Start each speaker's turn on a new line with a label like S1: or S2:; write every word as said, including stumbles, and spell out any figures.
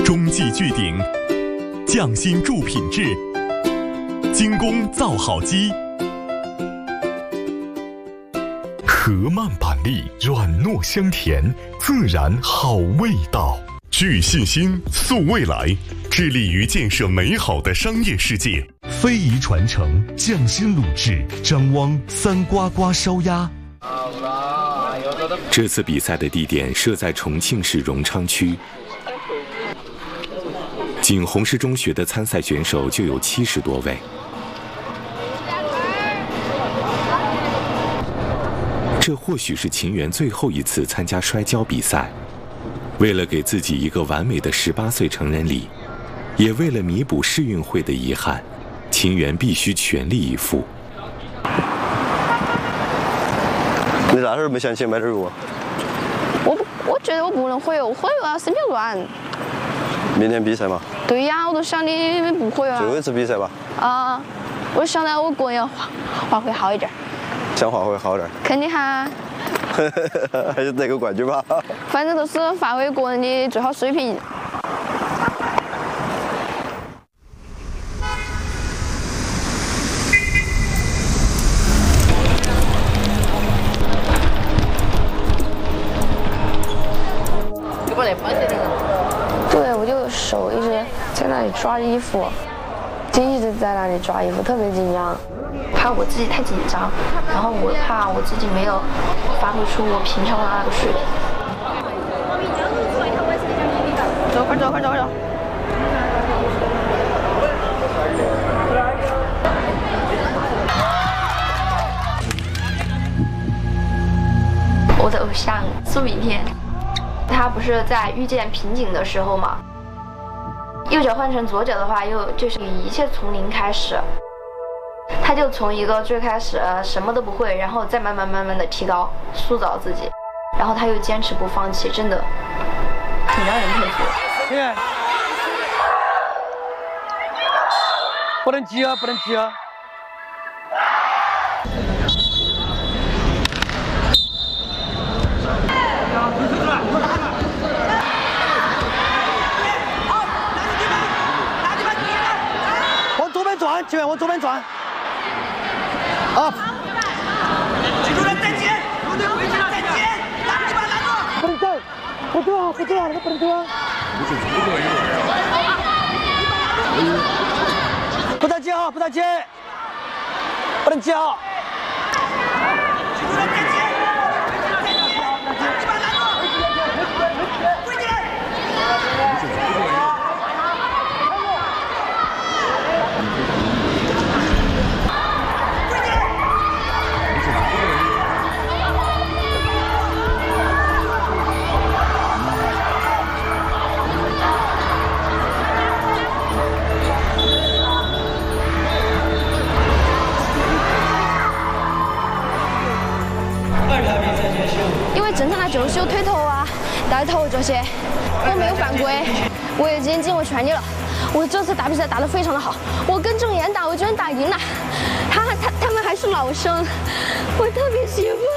S1: 中继聚顶，匠心铸品质，精工造好机。和曼板栗软糯香甜，自然好味道。聚信心，塑未来，致力于建设美好的商业世界。非遗传承，匠心卤制，张汪三呱呱烧鸭。这次比赛的地点设在重庆市荣昌区。仅红石中学的参赛选手就有七十多位。这或许是秦源最后一次参加摔跤比赛。为了给自己一个完美的十八岁成人礼，也为了弥补世运会的遗憾，秦源必须全力以赴。
S2: 你啥时候没想起买点肉？
S3: 我我觉得我不能会游，我会游啊，身体软。
S2: 明天比赛嘛？
S3: 对呀，我都想你不会啊。
S2: 最后一次比赛吧。
S3: 啊，我想到我个人要滑滑会好一点。
S2: 想滑会好点。
S3: 肯定哈。
S2: 还是得个冠军吧。
S3: 反正都是发挥个人的最好水平。对，我就手一直在那里抓衣服，就一直在那里抓衣服，特别紧张。
S4: 怕我自己太紧张，然后我怕我自己没有发挥出我平常的那个水平。
S3: 走，快走，快走，快走！
S4: 我的偶像苏炳添，他不是在遇见瓶颈的时候嘛，右脚换成左脚的话，又就是一切从零开始。他就从一个最开始呃什么都不会，然后再慢慢慢慢的提高，塑造自己，然后他又坚持不放弃，真的挺让人佩服。
S5: 对，不能急啊，不能急啊。往左边转，前面往左边转。啊！
S6: 记住了，再接，部队回去了，再接，拦住吧，拦住！
S5: 不能走，不走啊，不走啊，那个不能走啊！不能接啊，不能接，不能接啊！
S6: 记住了，再接，再接，拦住吧，拦住！跪起来！
S3: 因为正常的就是有推头啊、带头这些，我没有犯规，我已经进入圈里了。我这次打比赛打得非常的好，我跟郑岩打，我居然打赢了，他他他们还是老生，我特别喜欢。